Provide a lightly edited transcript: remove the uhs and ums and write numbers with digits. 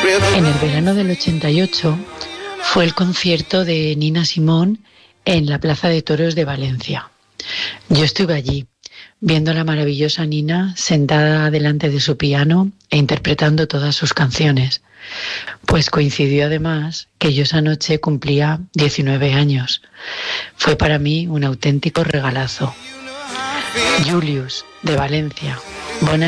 En el verano del 88 fue el concierto de Nina Simone en la Plaza de Toros de Valencia. Yo estuve allí, viendo a la maravillosa Nina sentada delante de su piano e interpretando todas sus canciones. Pues coincidió además que yo esa noche cumplía 19 años. Fue para mí un auténtico regalazo. Julius, de Valencia. Buenas